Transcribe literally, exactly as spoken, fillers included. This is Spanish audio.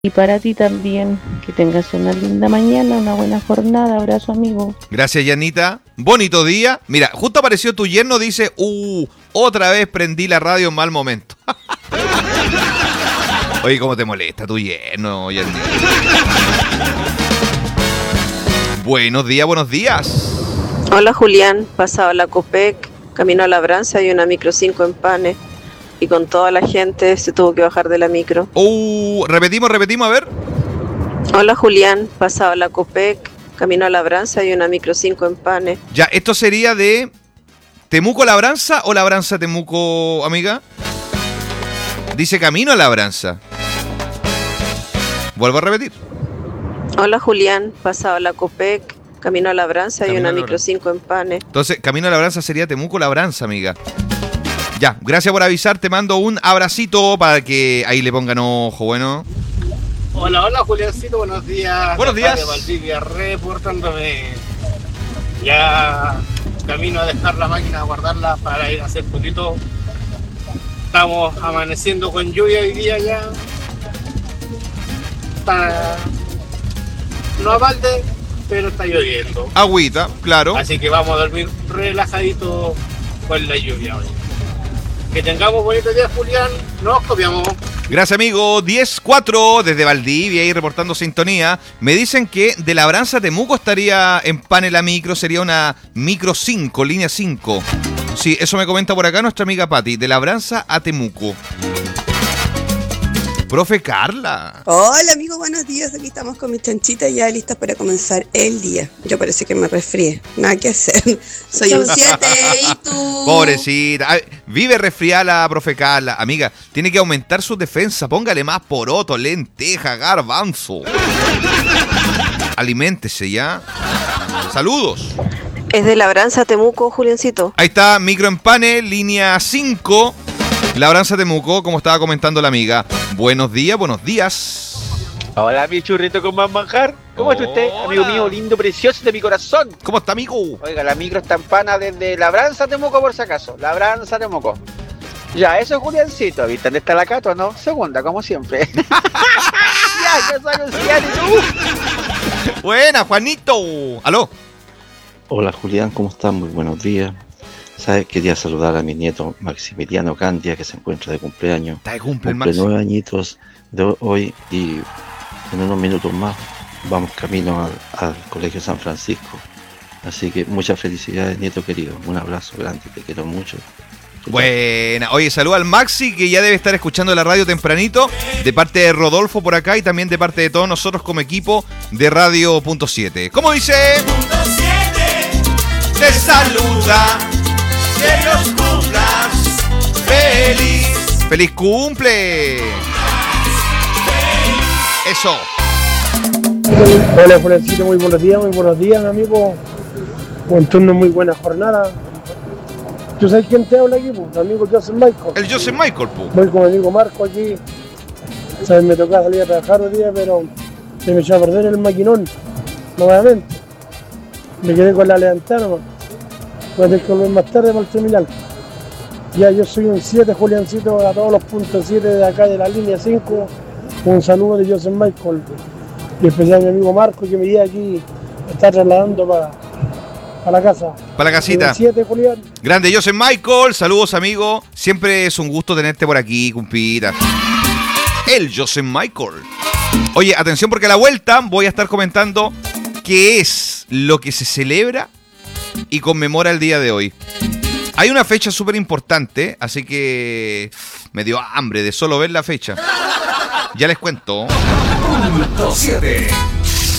Y para ti también, que tengas una linda mañana, una buena jornada. Abrazo, amigo. Gracias, Yanita. Bonito día. Mira, justo apareció tu yerno, dice, uh, otra vez prendí la radio en mal momento. Oye, ¿cómo te molesta tu yerno, Yanita? Buenos días, buenos días. Hola, Julián. Pasado la Copec, camino a Labranza y una micro cinco en Pane. Y con toda la gente se tuvo que bajar de la micro. Uh, repetimos, repetimos, a ver. Hola, Julián. Pasado la Copec, camino a Labranza y una micro cinco en Pane. Ya, esto sería de Temuco Labranza o Labranza Temuco, amiga. Dice camino a Labranza. Vuelvo a repetir. Hola, Julián. Pasado la Copec, camino a Labranza y Camino una a micro Labranza. cinco en Pane. Entonces, camino a Labranza sería Temuco Labranza, amiga. Ya, gracias por avisar, te mando un abracito para que ahí le pongan ojo, bueno. Hola, hola, Juliancito, buenos días. Buenos días. De Valdivia, reportándome. Ya camino a dejar la máquina, a guardarla para ir a hacer poquito. Estamos amaneciendo con lluvia hoy día ya. Está... No a balde, pero está lloviendo. Agüita, claro. Así que vamos a dormir relajadito con la lluvia hoy. Que tengamos bonito día, Julián. Nos copiamos. Gracias, amigo. diez cuatro desde Valdivia, ahí reportando sintonía. Me dicen que de Labranza a Temuco estaría en Pane la micro, sería una micro cinco, línea cinco. Sí, eso me comenta por acá nuestra amiga Patti, de Labranza a Temuco. Profe Carla. Hola, amigo, buenos días. Aquí estamos con mis chanchitas ya listas para comenzar el día. Yo parece que me resfrié. Nada que hacer. Soy un siete. ¿Y tú? Pobrecita. Ay, vive resfriada la profe Carla. Amiga, tiene que aumentar su defensa. Póngale más poroto, lenteja, garbanzo. Aliméntese ya. Saludos. Es de Labranza, Temuco, Juliancito. Ahí está, micro en Pane, línea cinco. Labranza Temuco, como estaba comentando la amiga. Buenos días, buenos días. Hola, mi churrito con más manjar. ¿Cómo está usted, amigo mío, lindo, precioso de mi corazón? ¿Cómo está, amigo? Oiga, la micro está en Pana desde Labranza, Temuco, por si acaso. Labranza, Temuco. Ya, eso es Juliancito. ¿Viste dónde está la Cato, no? Segunda, como siempre. Ya, yo soy Luciano y tú. Buena, Juanito. ¿Aló? Hola, Julián, ¿cómo estás? Muy buenos días. ¿Sabes? Quería saludar a mi nieto Maximiliano Candia, que se encuentra de cumpleaños. Está de cumple, el Cumple Maxi. nueve añitos de hoy y en unos minutos más vamos camino al, al Colegio San Francisco. Así que muchas felicidades, nieto querido. Un abrazo grande, te quiero mucho. Buena. Oye, saluda al Maxi, que ya debe estar escuchando la radio tempranito, de parte de Rodolfo por acá y también de parte de todos nosotros como equipo de Radio Punto siete. ¿Cómo dice? Punto siete te saluda, que los cumplas feliz. ¡Feliz cumple! Eso. Hola, Juliancito, muy buenos días, muy buenos días, amigo. Buen turno, muy buena jornada. ¿Tú sabes quién te habla aquí, pues? Amigo Joseph Michael. El Joseph Michael, pu. Voy con mi amigo Marco aquí. ¿Sabes? Me tocaba salir a trabajar hoy día, pero se me echó a perder el maquinón, nuevamente. Me quedé con la levantada nomás. Voy a tener que volver más tarde para el terminal. Ya, yo soy un siete, Juliancito, a todos los puntos siete de acá de la línea cinco. Un saludo de Joseph Michael. Y especial a mi amigo Marco, que me lleva aquí, me está trasladando para pa la casa. Para la casita. siete, Julián. Grande Joseph Michael, saludos, amigo. Siempre es un gusto tenerte por aquí, cumpita. El Joseph Michael. Oye, atención porque a la vuelta voy a estar comentando qué es lo que se celebra y conmemora el día de hoy. Hay una fecha súper importante, así que me dio hambre de solo ver la fecha. Ya les cuento. Punto siete.